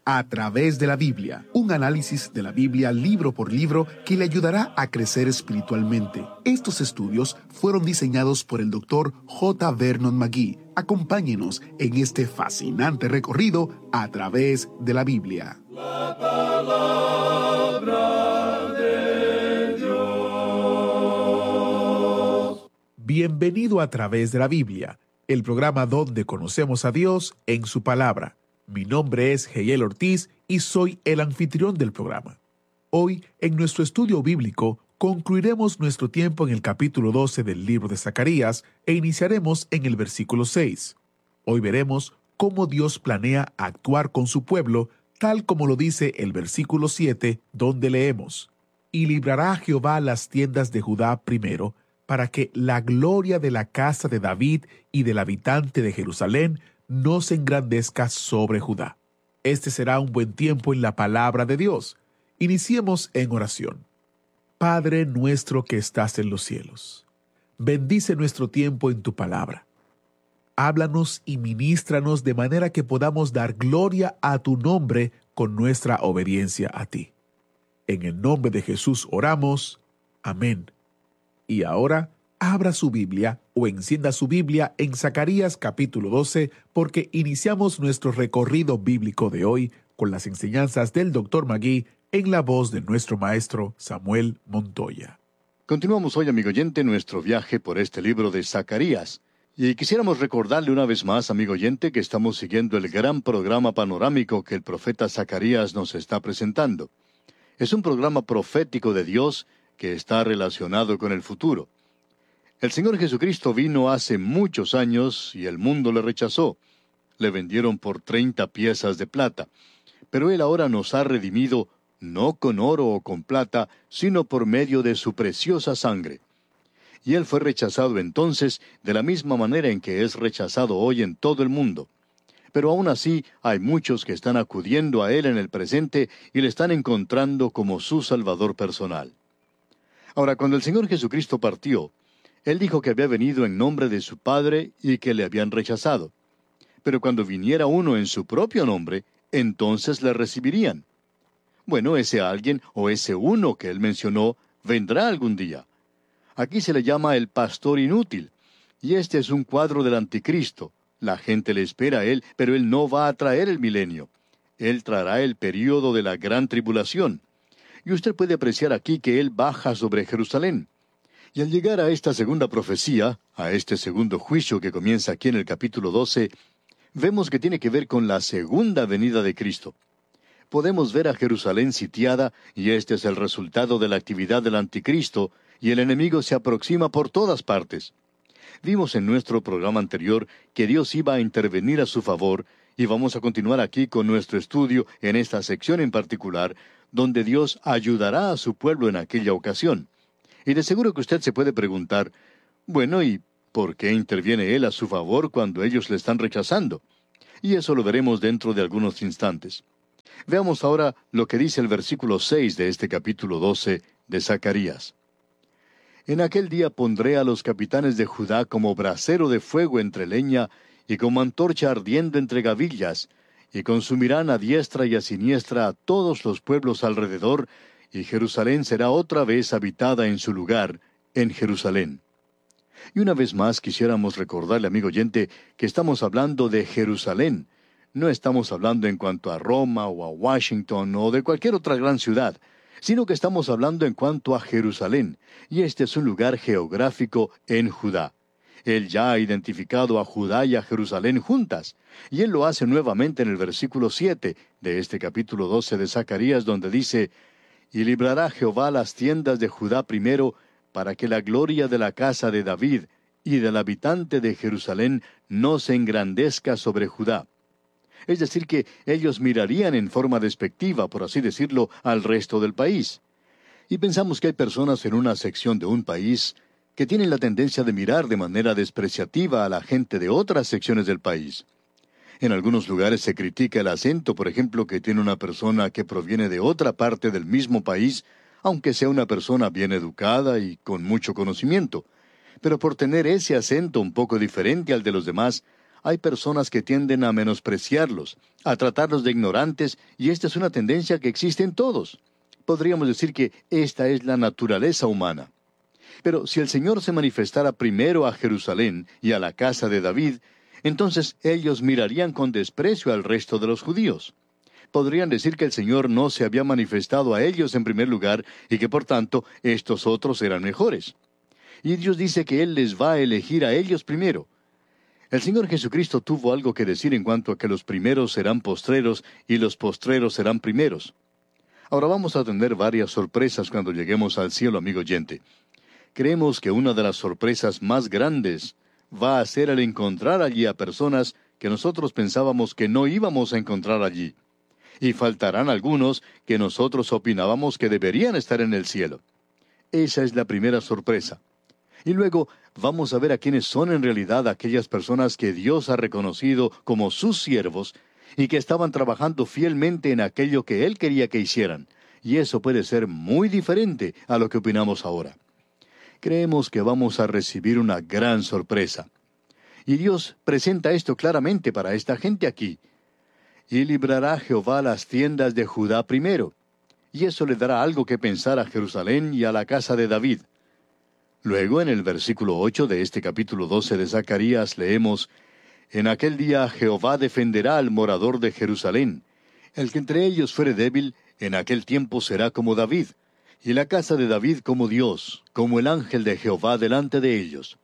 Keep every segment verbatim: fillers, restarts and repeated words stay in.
A través de la Biblia, un análisis de la Biblia libro por libro que le ayudará a crecer espiritualmente. Estos estudios fueron diseñados por el doctor J. Vernon McGee. Acompáñenos en este fascinante recorrido a través de la Biblia. La palabra de Dios. Bienvenido a Través de la Biblia, el programa donde conocemos a Dios en su palabra. Mi nombre es Heiel Ortiz y soy el anfitrión del programa. Hoy, en nuestro estudio bíblico, concluiremos nuestro tiempo en el capítulo doce del libro de Zacarías e iniciaremos en el versículo seis. Hoy veremos cómo Dios planea actuar con su pueblo, tal como lo dice el versículo siete, donde leemos: «Y librará a Jehová las tiendas de Judá primero, para que la gloria de la casa de David y del habitante de Jerusalén no se engrandezca sobre Judá». Este será un buen tiempo en la palabra de Dios. Iniciemos en oración. Padre nuestro que estás en los cielos, bendice nuestro tiempo en tu palabra. Háblanos y ministranos de manera que podamos dar gloria a tu nombre con nuestra obediencia a ti. En el nombre de Jesús oramos. Amén. Y ahora, abra su Biblia o encienda su Biblia en Zacarías capítulo doce, porque iniciamos nuestro recorrido bíblico de hoy con las enseñanzas del doctor McGee en la voz de nuestro maestro Samuel Montoya. Continuamos hoy, amigo oyente, nuestro viaje por este libro de Zacarías. Y quisiéramos recordarle una vez más, amigo oyente, que estamos siguiendo el gran programa panorámico que el profeta Zacarías nos está presentando. Es un programa profético de Dios que está relacionado con el futuro. El Señor Jesucristo vino hace muchos años y el mundo le rechazó. Le vendieron por treinta piezas de plata. Pero Él ahora nos ha redimido no con oro o con plata, sino por medio de su preciosa sangre. Y Él fue rechazado entonces de la misma manera en que es rechazado hoy en todo el mundo. Pero aún así hay muchos que están acudiendo a Él en el presente y le están encontrando como su Salvador personal. Ahora, cuando el Señor Jesucristo partió, Él dijo que había venido en nombre de su Padre y que le habían rechazado. Pero cuando viniera uno en su propio nombre, entonces le recibirían. Bueno, ese alguien o ese uno que Él mencionó vendrá algún día. Aquí se le llama el pastor inútil, y este es un cuadro del anticristo. La gente le espera a Él, pero Él no va a traer el milenio. Él traerá el período de la gran tribulación. Y usted puede apreciar aquí que Él baja sobre Jerusalén. Y al llegar a esta segunda profecía, a este segundo juicio que comienza aquí en el capítulo doce, vemos que tiene que ver con la segunda venida de Cristo. Podemos ver a Jerusalén sitiada, y este es el resultado de la actividad del anticristo, y el enemigo se aproxima por todas partes. Vimos en nuestro programa anterior que Dios iba a intervenir a su favor, y vamos a continuar aquí con nuestro estudio en esta sección en particular, donde Dios ayudará a su pueblo en aquella ocasión. Y de seguro que usted se puede preguntar, bueno, ¿y por qué interviene Él a su favor cuando ellos le están rechazando? Y eso lo veremos dentro de algunos instantes. Veamos ahora lo que dice el versículo seis de este capítulo doce de Zacarías. En aquel día pondré a los capitanes de Judá como brasero de fuego entre leña, y como antorcha ardiendo entre gavillas, y consumirán a diestra y a siniestra a todos los pueblos alrededor, y Jerusalén será otra vez habitada en su lugar, en Jerusalén. Y una vez más quisiéramos recordarle, amigo oyente, que estamos hablando de Jerusalén. No estamos hablando en cuanto a Roma o a Washington o de cualquier otra gran ciudad, sino que estamos hablando en cuanto a Jerusalén, y este es un lugar geográfico en Judá. Él ya ha identificado a Judá y a Jerusalén juntas, y Él lo hace nuevamente en el versículo siete de este capítulo doce de Zacarías, donde dice: «Y librará Jehová las tiendas de Judá primero, para que la gloria de la casa de David y del habitante de Jerusalén no se engrandezca sobre Judá». Es decir, que ellos mirarían en forma despectiva, por así decirlo, al resto del país. Y pensamos que hay personas en una sección de un país que tienen la tendencia de mirar de manera despreciativa a la gente de otras secciones del país. En algunos lugares se critica el acento, por ejemplo, que tiene una persona que proviene de otra parte del mismo país, aunque sea una persona bien educada y con mucho conocimiento. Pero por tener ese acento un poco diferente al de los demás, hay personas que tienden a menospreciarlos, a tratarlos de ignorantes, y esta es una tendencia que existe en todos. Podríamos decir que esta es la naturaleza humana. Pero si el Señor se manifestara primero a Jerusalén y a la casa de David, entonces ellos mirarían con desprecio al resto de los judíos. Podrían decir que el Señor no se había manifestado a ellos en primer lugar y que por tanto estos otros eran mejores. Y Dios dice que Él les va a elegir a ellos primero. El Señor Jesucristo tuvo algo que decir en cuanto a que los primeros serán postreros y los postreros serán primeros. Ahora vamos a tener varias sorpresas cuando lleguemos al cielo, amigo oyente. Creemos que una de las sorpresas más grandes va a ser el encontrar allí a personas que nosotros pensábamos que no íbamos a encontrar allí. Y faltarán algunos que nosotros opinábamos que deberían estar en el cielo. Esa es la primera sorpresa. Y luego vamos a ver a quiénes son en realidad aquellas personas que Dios ha reconocido como sus siervos y que estaban trabajando fielmente en aquello que Él quería que hicieran. Y eso puede ser muy diferente a lo que opinamos ahora. Creemos que vamos a recibir una gran sorpresa. Y Dios presenta esto claramente para esta gente aquí. Y librará Jehová las tiendas de Judá primero. Y eso le dará algo que pensar a Jerusalén y a la casa de David. Luego, en el versículo ocho de este capítulo doce de Zacarías, leemos: En aquel día Jehová defenderá al morador de Jerusalén. El que entre ellos fuere débil, en aquel tiempo será como David. Y la casa de David como Dios, como el ángel de Jehová delante de ellos.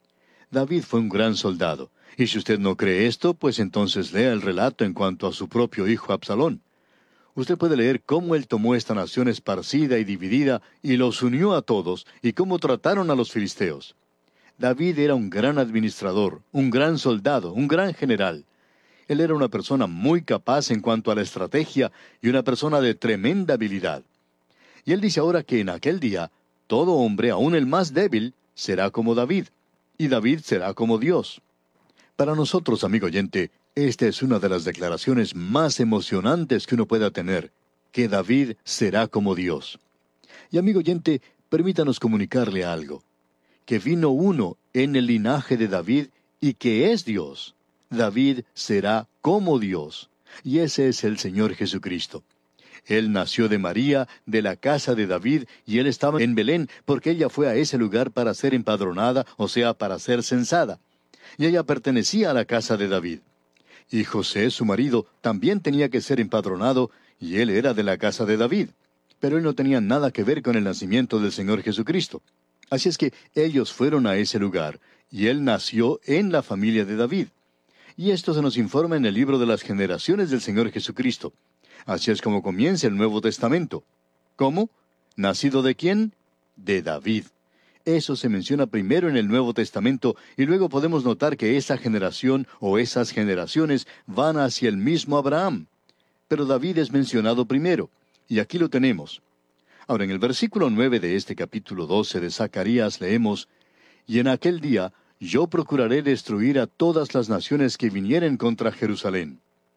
David fue un gran soldado. Y si usted no cree esto, pues entonces lea el relato en cuanto a su propio hijo Absalón. Usted puede leer cómo él tomó esta nación esparcida y dividida y los unió a todos, y cómo trataron a los filisteos. David era un gran administrador, un gran soldado, un gran general. Él era una persona muy capaz en cuanto a la estrategia y una persona de tremenda habilidad. Y él dice ahora que en aquel día, todo hombre, aun el más débil, será como David, y David será como Dios. Para nosotros, amigo oyente, esta es una de las declaraciones más emocionantes que uno pueda tener, que David será como Dios. Y amigo oyente, permítanos comunicarle algo, que vino uno en el linaje de David y que es Dios. David será como Dios, y ese es el Señor Jesucristo. Él nació de María, de la casa de David, y él estaba en Belén porque ella fue a ese lugar para ser empadronada, o sea, para ser censada. Y ella pertenecía a la casa de David. Y José, su marido, también tenía que ser empadronado, y él era de la casa de David. Pero él no tenía nada que ver con el nacimiento del Señor Jesucristo. Así es que ellos fueron a ese lugar, y él nació en la familia de David. Y esto se nos informa en el libro de las generaciones del Señor Jesucristo. Así es como comienza el Nuevo Testamento. ¿Cómo? ¿Nacido de quién? De David. Eso se menciona primero en el Nuevo Testamento y luego podemos notar que esa generación o esas generaciones van hacia el mismo Abraham. Pero David es mencionado primero, y aquí lo tenemos. Ahora, en el versículo nueve de este capítulo doce de Zacarías leemos: Y en aquel día yo procuraré destruir a todas las naciones que vinieren contra Jerusalén.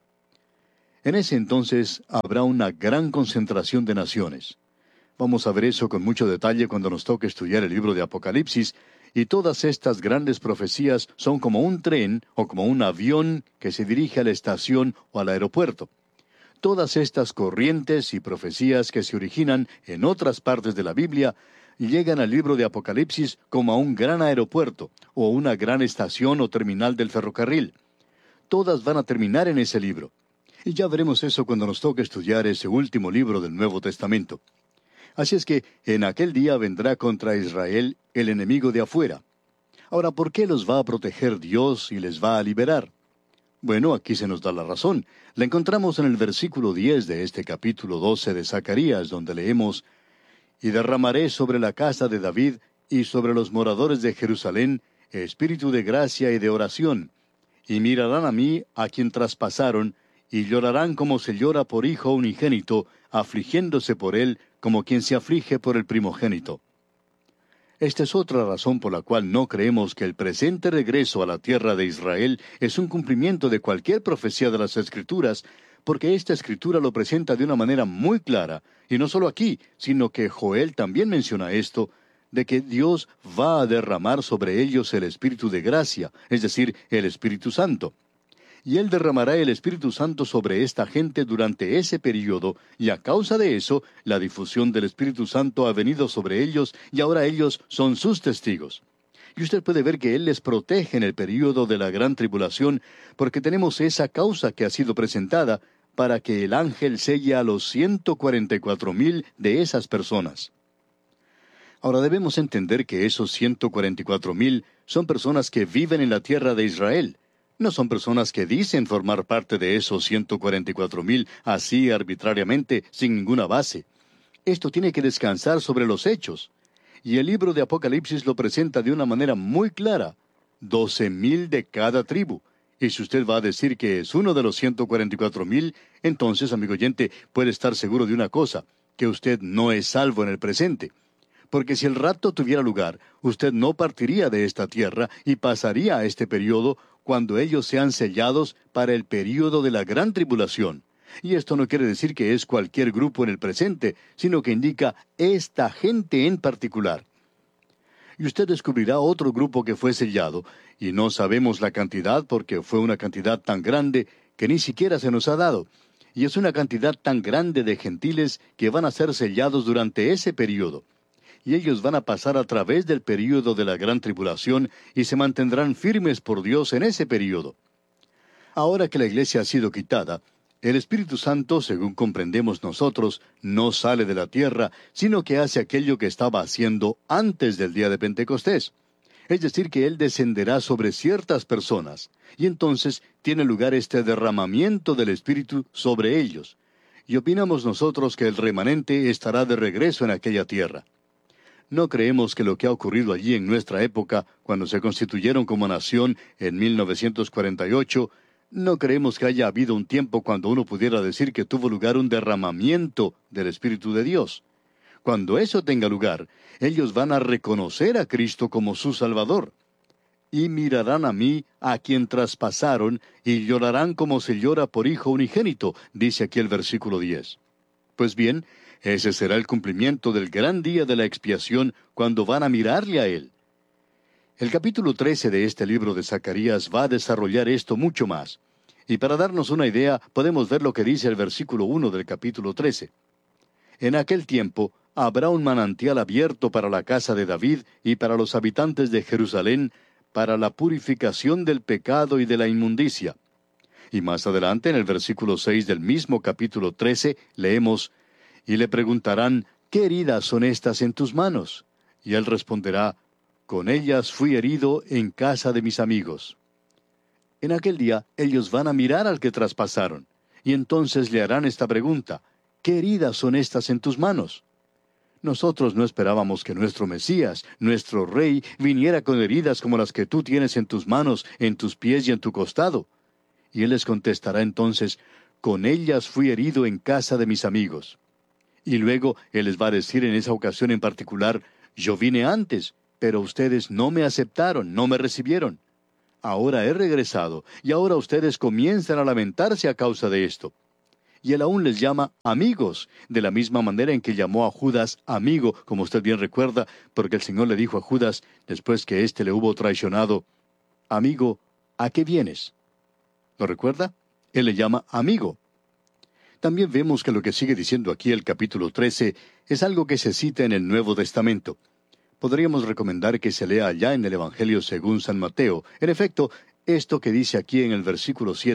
En ese entonces habrá una gran concentración de naciones. Vamos a ver eso con mucho detalle cuando nos toque estudiar el libro de Apocalipsis, y todas estas grandes profecías son como un tren o como un avión que se dirige a la estación o al aeropuerto. Todas estas corrientes y profecías que se originan en otras partes de la Biblia llegan al libro de Apocalipsis como a un gran aeropuerto o una gran estación o terminal del ferrocarril. Todas van a terminar en ese libro. Y ya veremos eso cuando nos toque estudiar ese último libro del Nuevo Testamento. Así es que en aquel día vendrá contra Israel el enemigo de afuera. Ahora, ¿por qué los va a proteger Dios y les va a liberar? Bueno, aquí se nos da la razón. La encontramos en el versículo diez de este capítulo doce de Zacarías, donde leemos: Y derramaré sobre la casa de David y sobre los moradores de Jerusalén espíritu de gracia y de oración, y mirarán a mí a quien traspasaron, y llorarán como se llora por hijo unigénito, afligiéndose por él como quien se aflige por el primogénito. Esta es otra razón por la cual no creemos que el presente regreso a la tierra de Israel es un cumplimiento de cualquier profecía de las Escrituras, porque esta Escritura lo presenta de una manera muy clara, y no solo aquí, sino que Joel también menciona esto, de que Dios va a derramar sobre ellos el Espíritu de gracia, es decir, el Espíritu Santo. Y Él derramará el Espíritu Santo sobre esta gente durante ese período, y a causa de eso, la difusión del Espíritu Santo ha venido sobre ellos, y ahora ellos son sus testigos. Y usted puede ver que Él les protege en el período de la gran tribulación, porque tenemos esa causa que ha sido presentada para que el ángel selle a los ciento cuarenta y cuatro mil de esas personas. Ahora debemos entender que esos ciento cuarenta y cuatro mil son personas que viven en la tierra de Israel. No son personas que dicen formar parte de esos ciento cuarenta y cuatro mil así arbitrariamente, sin ninguna base. Esto tiene que descansar sobre los hechos. Y el libro de Apocalipsis lo presenta de una manera muy clara. Doce mil de cada tribu. Y si usted va a decir que es uno de los ciento cuarenta y cuatro mil, entonces, amigo oyente, puede estar seguro de una cosa, que usted no es salvo en el presente. Porque si el rapto tuviera lugar, usted no partiría de esta tierra y pasaría a este período cuando ellos sean sellados para el período de la gran tribulación. Y esto no quiere decir que es cualquier grupo en el presente, sino que indica esta gente en particular. Y usted descubrirá otro grupo que fue sellado, y no sabemos la cantidad porque fue una cantidad tan grande que ni siquiera se nos ha dado. Y es una cantidad tan grande de gentiles que van a ser sellados durante ese período. Y ellos van a pasar a través del período de la gran tribulación y se mantendrán firmes por Dios en ese período. Ahora que la iglesia ha sido quitada, el Espíritu Santo, según comprendemos nosotros, no sale de la tierra, sino que hace aquello que estaba haciendo antes del día de Pentecostés. Es decir, que Él descenderá sobre ciertas personas, y entonces tiene lugar este derramamiento del Espíritu sobre ellos. Y opinamos nosotros que el remanente estará de regreso en aquella tierra. No creemos que lo que ha ocurrido allí en nuestra época, cuando se constituyeron como nación en mil novecientos cuarenta y ocho, no creemos que haya habido un tiempo cuando uno pudiera decir que tuvo lugar un derramamiento del Espíritu de Dios. Cuando eso tenga lugar, ellos van a reconocer a Cristo como su Salvador. Y mirarán a mí, a quien traspasaron, y llorarán como se llora por hijo unigénito, dice aquí el versículo diez. Pues bien, ese será el cumplimiento del gran día de la expiación, cuando van a mirarle a Él. El capítulo trece de este libro de Zacarías va a desarrollar esto mucho más. Y para darnos una idea, podemos ver lo que dice el versículo uno del capítulo trece. En aquel tiempo habrá un manantial abierto para la casa de David y para los habitantes de Jerusalén, para la purificación del pecado y de la inmundicia. Y más adelante, en el versículo seis del mismo capítulo trece, leemos, y le preguntarán, ¿qué heridas son estas en tus manos? Y él responderá, con ellas fui herido en casa de mis amigos. En aquel día ellos van a mirar al que traspasaron, y entonces le harán esta pregunta, ¿qué heridas son estas en tus manos? Nosotros no esperábamos que nuestro Mesías, nuestro Rey, viniera con heridas como las que tú tienes en tus manos, en tus pies y en tu costado. Y él les contestará entonces, con ellas fui herido en casa de mis amigos. Y luego él les va a decir en esa ocasión en particular, yo vine antes, pero ustedes no me aceptaron, no me recibieron. Ahora he regresado, y ahora ustedes comienzan a lamentarse a causa de esto. Y él aún les llama amigos, de la misma manera en que llamó a Judas amigo, como usted bien recuerda, porque el Señor le dijo a Judas, después que éste le hubo traicionado, amigo, ¿a qué vienes? ¿Lo recuerda? Él le llama amigo. También vemos que lo que sigue diciendo aquí el capítulo trece es algo que se cita en el Nuevo Testamento. Podríamos recomendar que se lea allá en el Evangelio según San Mateo. En efecto, esto que dice aquí en el versículo siete